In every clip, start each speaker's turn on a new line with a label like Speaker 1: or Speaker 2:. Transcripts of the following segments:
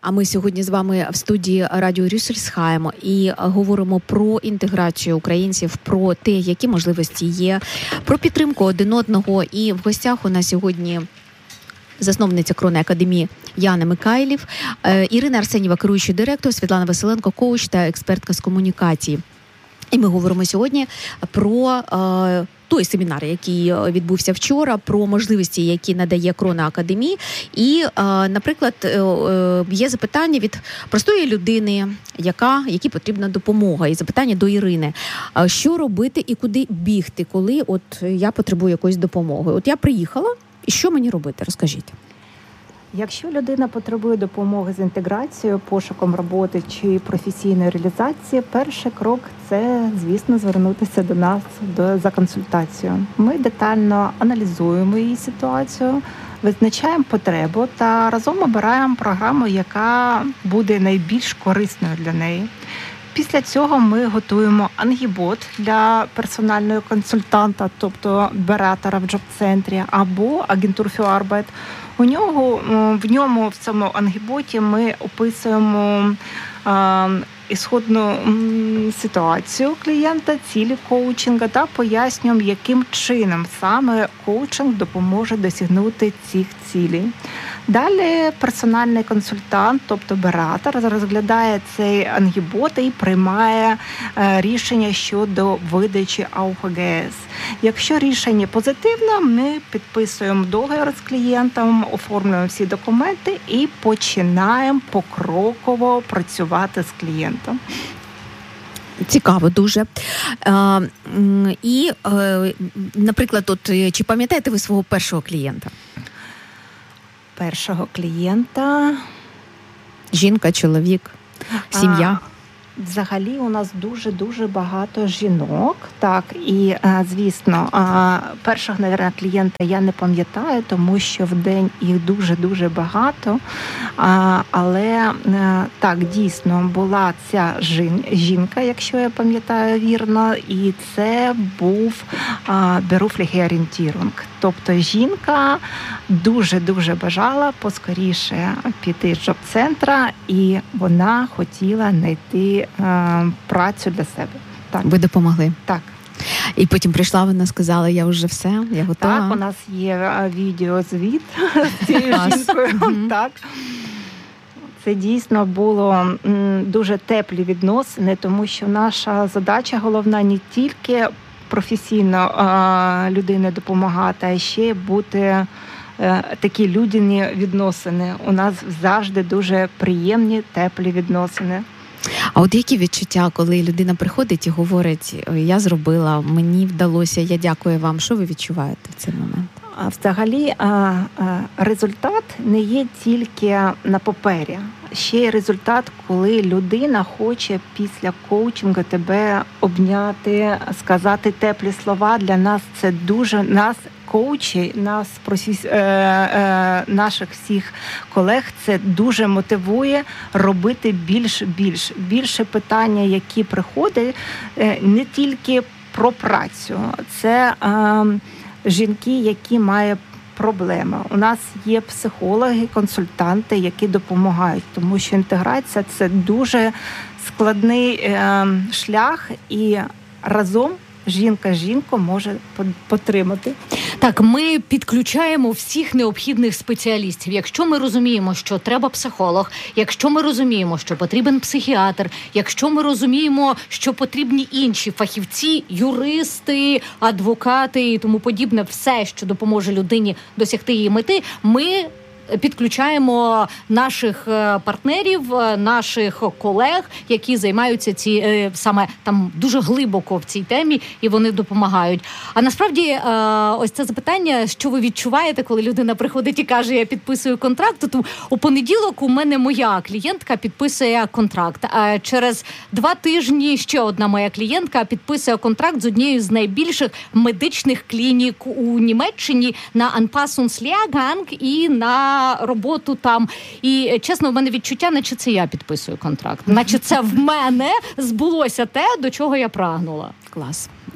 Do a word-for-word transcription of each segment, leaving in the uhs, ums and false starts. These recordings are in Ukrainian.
Speaker 1: А ми сьогодні з вами в студії Радіо Рюссельсхайм і говоримо про інтеграцію українців, про те, які можливості є, про підтримку один одного. І в гостях у нас сьогодні засновниця Крона Академії Яна Микайлів, Ірина Арсенєва, керуючий директор, Світлана Василенко, коуч та експертка з комунікації. І ми говоримо сьогодні про е, той семінар, який відбувся вчора, про можливості, які надає Крона Академії. І, е, наприклад, е, є запитання від простої людини, яка, якій потрібна допомога. І запитання до Ірини. Що робити і куди бігти, коли от я потребую якоїсь допомоги? От я приїхала, і що мені робити? Розкажіть.
Speaker 2: Якщо людина потребує допомоги з інтеграцією, пошуком роботи чи професійної реалізації, перший крок – це, звісно, звернутися до нас до, за консультацією. Ми детально аналізуємо її ситуацію, визначаємо потребу та разом обираємо програму, яка буде найбільш корисною для неї. Після цього ми готуємо ангібот для персонального консультанта, тобто бератора в джоб-центрі, або агентур фю арбайт. У нього, в ньому, в цьому ангіботі ми описуємо а, ісходну м, ситуацію клієнта, цілі коучингу та пояснюємо, яким чином саме коучинг допоможе досягнути цих цілей. Далі персональний консультант, тобто бератор, розглядає цей ангібот і приймає е, рішення щодо видачі АУХГС. Якщо рішення позитивне, ми підписуємо договір з клієнтом, оформлюємо всі документи і починаємо покроково працювати з клієнтом.
Speaker 1: Цікаво дуже. А, і, а, наприклад, от, чи пам'ятаєте ви свого першого клієнта?
Speaker 2: Першого клієнта.
Speaker 1: Жінка, чоловік, сім'я.
Speaker 2: А, взагалі у нас дуже-дуже багато жінок. Так, і, звісно, перших, мабуть, клієнта я не пам'ятаю, тому що в день їх дуже-дуже багато. Але, так, дійсно, була ця жінка, якщо я пам'ятаю вірно, і це був berufliche Orientierung. Тобто жінка дуже-дуже бажала поскоріше піти з джоб-центра, і вона хотіла знайти е, працю для себе. Так.
Speaker 1: Ви допомогли?
Speaker 2: Так.
Speaker 1: І потім прийшла, вона сказала, я вже все, я готова.
Speaker 2: Так, у нас є відеозвіт з цією жінкою. Так. Це дійсно було дуже теплі відносини, тому що наша задача головна не тільки професійно а, людині допомагати, а ще бути а, такі людяні відносини. У нас завжди дуже приємні, теплі відносини.
Speaker 1: А от які відчуття, коли людина приходить і говорить, я зробила, мені вдалося, я дякую вам. Що ви відчуваєте в цей момент?
Speaker 2: А взагалі результат не є тільки на папері. Ще й результат, коли людина хоче після коучингу тебе обняти, сказати теплі слова. Для нас це дуже, нас коучі, нас, професі... е, е, наших всіх колег, це дуже мотивує робити більше, більше. Більше питання, які приходять, не тільки про працю. Це е, жінки, які мають проблеми. У нас є психологи, консультанти, які допомагають, тому що інтеграція – це дуже складний е, шлях, і разом жінка жінку може підтримати.
Speaker 3: Так, ми підключаємо всіх необхідних спеціалістів. Якщо ми розуміємо, що треба психолог, якщо ми розуміємо, що потрібен психіатр, якщо ми розуміємо, що потрібні інші фахівці, юристи, адвокати і тому подібне, все, що допоможе людині досягти її мети, ми підключаємо наших партнерів, наших колег, які займаються ці саме там дуже глибоко в цій темі, і вони допомагають. А насправді ось це запитання, що ви відчуваєте, коли людина приходить і каже, я підписую контракт, то у понеділок у мене моя клієнтка підписує контракт, а через два тижні ще одна моя клієнтка підписує контракт з однією з найбільших медичних клінік у Німеччині на Anpassungslehrgang і на роботу там. І, чесно, в мене відчуття, наче це я підписую контракт. Наче це в мене збулося те, до чого я прагнула.
Speaker 1: Клас.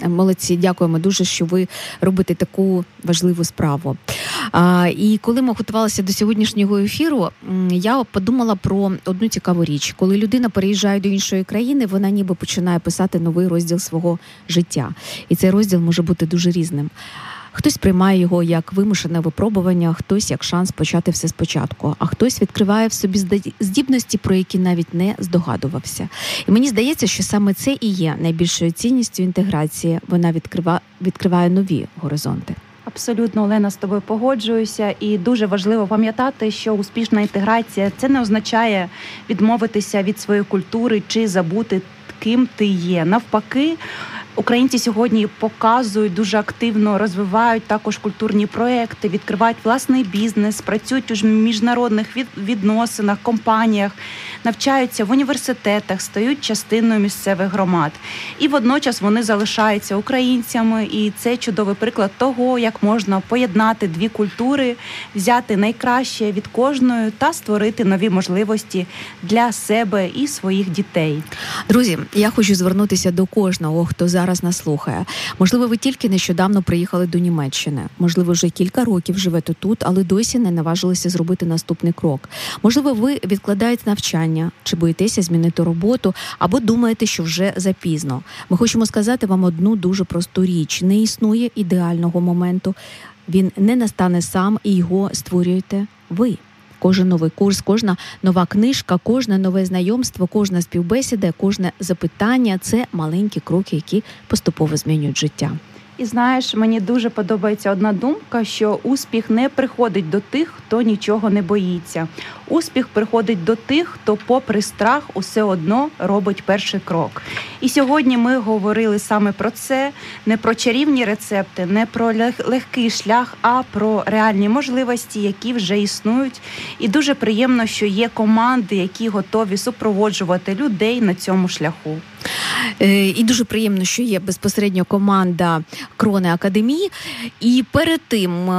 Speaker 1: Молодці, дякуємо дуже, що ви робите таку важливу справу. А, і коли ми готувалися до сьогоднішнього ефіру, я подумала про одну цікаву річ. Коли людина переїжджає до іншої країни, вона ніби починає писати новий розділ свого життя. І цей розділ може бути дуже різним. Хтось приймає його як вимушене випробування, хтось як шанс почати все спочатку, а хтось відкриває в собі здібності, про які навіть не здогадувався. І мені здається, що саме це і є найбільшою цінністю інтеграції. Вона відкриває, відкриває нові горизонти.
Speaker 4: Абсолютно, Олена, з тобою погоджуюся. І дуже важливо пам'ятати, що успішна інтеграція – це не означає відмовитися від своєї культури чи забути, ким ти є. Навпаки, українці сьогодні показують, дуже активно розвивають також культурні проекти, відкривають власний бізнес, працюють у міжнародних відносинах, компаніях, навчаються в університетах, стають частиною місцевих громад. І водночас вони залишаються українцями, і це чудовий приклад того, як можна поєднати дві культури, взяти найкраще від кожної та створити нові можливості для себе і своїх дітей.
Speaker 1: Друзі, я хочу звернутися до кожного, хто зараз нас слухає. Можливо, ви тільки нещодавно приїхали до Німеччини. Можливо, вже кілька років живете тут, але досі не наважилися зробити наступний крок. Можливо, ви відкладаєте навчання, чи боїтеся змінити роботу, або думаєте, що вже запізно. Ми хочемо сказати вам одну дуже просту річ. Не існує ідеального моменту. Він не настане сам, і його створюєте ви. Кожен новий курс, кожна нова книжка, кожне нове знайомство, кожна співбесіда, кожне запитання – це маленькі кроки, які поступово змінюють життя.
Speaker 4: І знаєш, мені дуже подобається одна думка, що успіх не приходить до тих, хто нічого не боїться. Успіх приходить до тих, хто попри страх усе одно робить перший крок. І сьогодні ми говорили саме про це, не про чарівні рецепти, не про легкий шлях, а про реальні можливості, які вже існують. І дуже приємно, що є команди, які готові супроводжувати людей на цьому шляху.
Speaker 1: І дуже приємно, що є безпосередньо команда Крони Академії. І перед тим